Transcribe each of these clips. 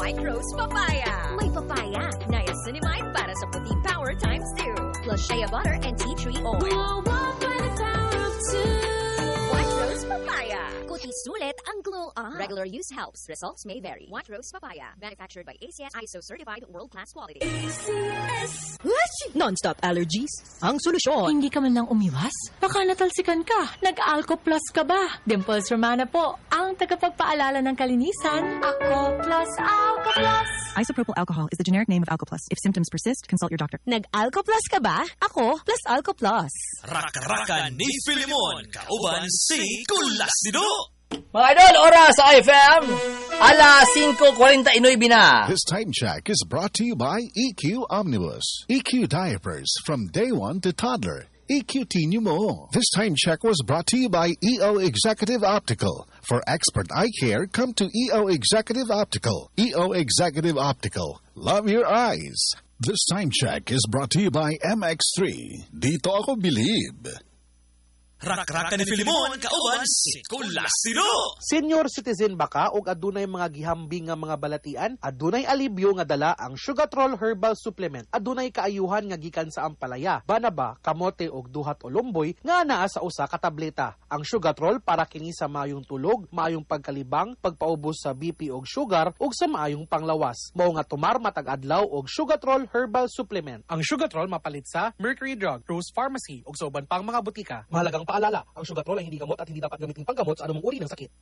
White Rose Papaya. May papaya, niacinamide para sa puting power times 2. Plus shea butter and tea tree oil. Glow up by the power of 2. White Rose Papaya. Kuti sulit ang glow up. Regular use helps. Results may vary. White Rose Papaya. Manufactured by ACS ISO certified world-class quality. ACS. Non-stop allergies? Ang solusyon. Hindi ka man lang umiwas? Baka natalsikan ka. Nag-Alco Plus ka ba? Dimples Romana po, ang tagapagpaalala ng kalinisan. Ako plus Alco Plus. Isopropyl alcohol is the generic name of Alcoplus. If symptoms persist, consult your doctor. Nag-Alco Plus ka ba? Ako plus Alco Plus. Raka-raka ni Filimon, kauban si Kulasido. Mga idol, oras sa IFM, alas 5:49 na. This time check is brought to you by EQ Omnibus. EQ diapers from day 1 to toddler. EQT Mo. This time check was brought to you by EO Executive Optical. For expert eye care, come to EO Executive Optical. EO Executive Optical. Love your eyes. This time check is brought to you by MX3. Dito ako bilib. Raka-raka ni Filimon, kauban si Kulasido. Senior citizen ba ka o adunay mga gihambing nga mga balatian? Adunay alibyo nga dala ang Sugatrol Herbal Supplement. Adunay kaayuhan nga gikan sa ampalaya, banaba, kamote og duhat o lumboy nga naa sa usa ka tableta. Ang Sugatrol para kini sa maayong tulog, maayong pagkalibang, pagpaubos sa BP og sugar ug sa maayong panglawas. Mao nga tumar matag adlaw og Sugatrol Herbal Supplement. Ang Sugatrol mapalit sa Mercury Drug, Rose Pharmacy ug sa uban pang mga butika. Mahalagang paalala, ang Sugatrol ay hindi gamot at hindi dapat gamitin panggamot sa anumang uri ng sakit.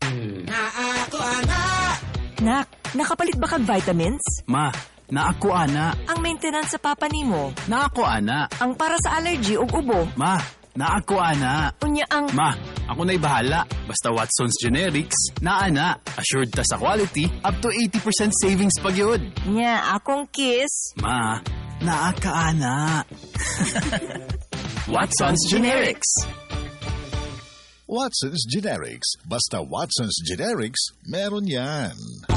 Nak, nakapalit ba kag vitamins? Ma, naako ana. Ang maintenance sa papa nimo? Naako ana. Ang para sa allergy ug ubo? Ma, naako ana. Unya ang... Ma, ako na'y bahala. Basta Watson's Generics, naana. Assured ta sa quality, up to 80% savings pa gyud. Nya, akong kiss. Ma, naaka ana. Watson's Generics. Watson's Generics. Basta Watson's Generics, meron yan.